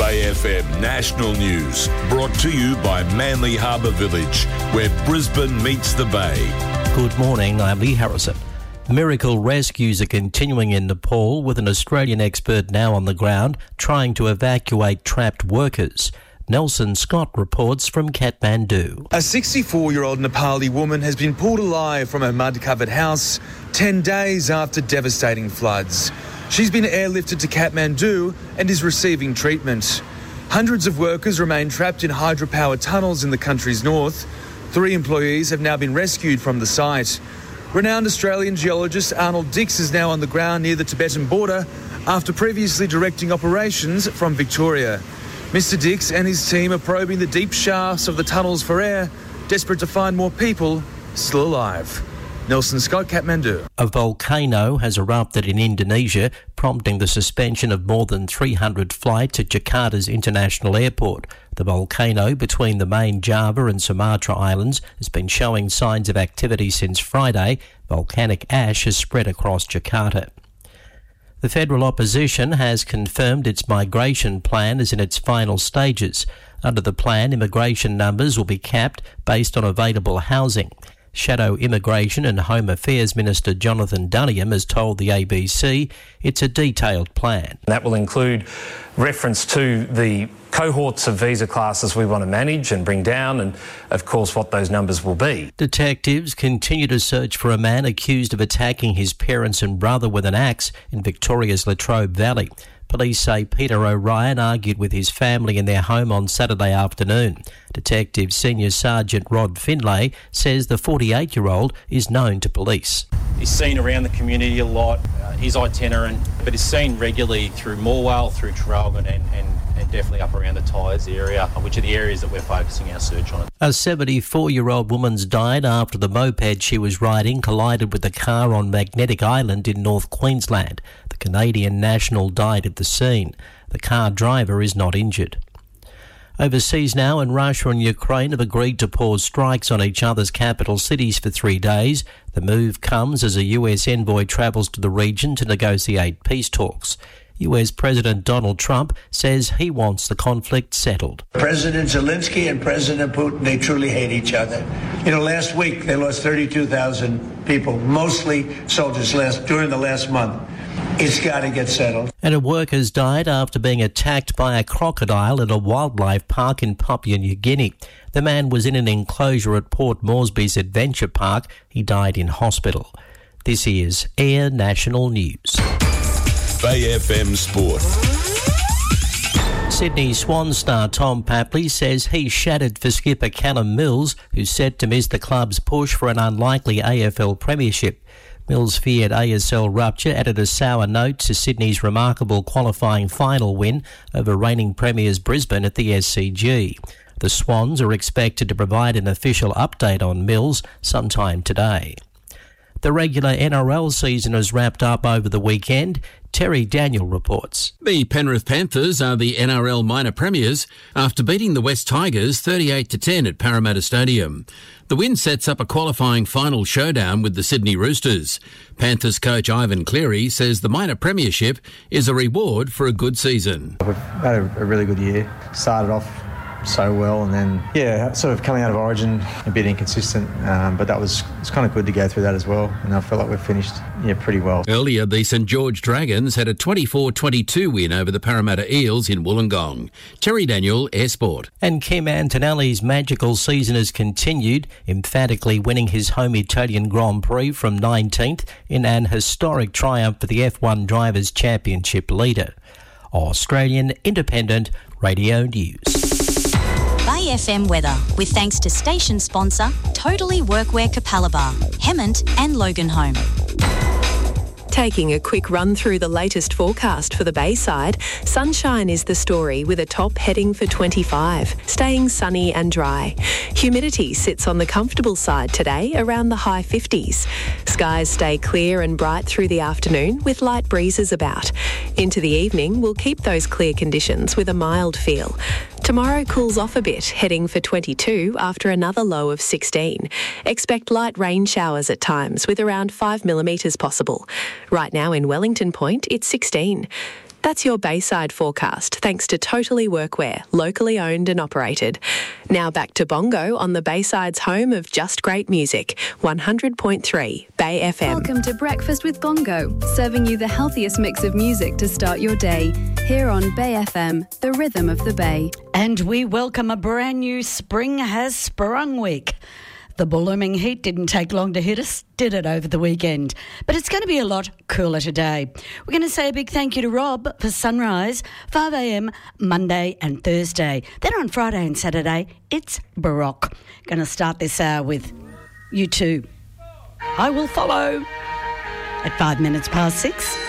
Bay FM National News, brought to you by Manly Harbour Village, where Brisbane meets the Bay. Good morning, I'm Lee Harrison. Miracle rescues are continuing in Nepal, with an Australian expert now on the ground trying to evacuate trapped workers. Nelson Scott reports from Kathmandu. A 64-year-old Nepali woman has been pulled alive from her mud-covered house 10 days after devastating floods. She's been airlifted to Kathmandu and is receiving treatment. Hundreds of workers remain trapped in hydropower tunnels in the country's north. 3 employees have now been rescued from the site. Renowned Australian geologist Arnold Dix is now on the ground near the Tibetan border after previously directing operations from Victoria. Mr. Dix and his team are probing the deep shafts of the tunnels for air, desperate to find more people still alive. Nelson Scott, Kathmandu. A volcano has erupted in Indonesia, prompting the suspension of more than 300 flights at Jakarta's international airport. The volcano between the main Java and Sumatra islands has been showing signs of activity since Friday. Volcanic ash has spread across Jakarta. The federal opposition has confirmed its migration plan is in its final stages. Under the plan, immigration numbers will be capped based on available housing. Shadow Immigration and Home Affairs Minister Jonathan Duniam has told the ABC it's a detailed plan. That will include reference to the cohorts of visa classes we want to manage and bring down, and of course what those numbers will be. Detectives continue to search for a man accused of attacking his parents and brother with an axe in Victoria's Latrobe Valley. Police say Peter O'Ryan argued with his family in their home on Saturday afternoon. Detective Senior Sergeant Rod Finlay says the 48-year-old is known to police. He's seen around the community a lot. He's itinerant, but is seen regularly through Morwell, through Traralgon and definitely up around the Tyres area, which are the areas that we're focusing our search on. A 74-year-old woman's died after the moped she was riding collided with a car on Magnetic Island in North Queensland. The Canadian national died at the scene. The car driver is not injured. Overseas now, and Russia and Ukraine have agreed to pause strikes on each other's capital cities for 3 days. The move comes as a US envoy travels to the region to negotiate peace talks. US President Donald Trump says he wants the conflict settled. President Zelensky and President Putin, they truly hate each other. Last week they lost 32,000 people, mostly soldiers during the last month. It's got to get settled. And a worker's died after being attacked by a crocodile at a wildlife park in Papua New Guinea. The man was in an enclosure at Port Moresby's Adventure Park. He died in hospital. This is Air National News. Bay FM Sport. Sydney Swans star Tom Papley says he's shattered for skipper Callum Mills, who's set to miss the club's push for an unlikely AFL premiership. Mills' feared ASL rupture added a sour note to Sydney's remarkable qualifying final win over reigning premiers Brisbane at the SCG. The Swans are expected to provide an official update on Mills sometime today. The regular NRL season has wrapped up over the weekend. Terry Daniel reports. The Penrith Panthers are the NRL minor premiers after beating the West Tigers 38-10 at Parramatta Stadium. The win sets up a qualifying final showdown with the Sydney Roosters. Panthers coach Ivan Cleary says the minor premiership is a reward for a good season. We've had a really good year. Started off so well, and then sort of coming out of Origin a bit inconsistent, but it's kind of good to go through that as well, and I feel like we've finished pretty well. Earlier, the St George Dragons had a 24-22 win over the Parramatta Eels in Wollongong. Terry Daniel, Air Sport. And Kim Antonelli's magical season has continued, emphatically winning his home Italian Grand Prix from 19th in an historic triumph for the F1 Drivers' Championship leader. Australian Independent Radio News. Bay FM weather, with thanks to station sponsor Totally Workwear Capalaba, Hemmant and Loganholme. Taking a quick run through the latest forecast for the Bayside, sunshine is the story with a top heading for 25, staying sunny and dry. Humidity sits on the comfortable side today, around the high 50s. Skies stay clear and bright through the afternoon with light breezes about. Into the evening, we'll keep those clear conditions with a mild feel. Tomorrow cools off a bit, heading for 22 after another low of 16. Expect light rain showers at times with around 5 millimetres possible. Right now in Wellington Point, it's 16. That's your Bayside forecast, thanks to Totally Workwear, locally owned and operated. Now back to Bongo on the Bayside's home of just great music, 100.3 Bay FM. Welcome to Breakfast with Bongo, serving you the healthiest mix of music to start your day. Here on Bay FM, the rhythm of the Bay. And we welcome a brand new Spring Has Sprung week. The blooming heat didn't take long to hit us, did it, over the weekend? But it's going to be a lot cooler today. We're going to say a big thank you to Rob for sunrise, 5 a.m, Monday and Thursday. Then on Friday and Saturday, it's Baroque. Going to start this hour with U2. I Will Follow at 5 minutes past 6.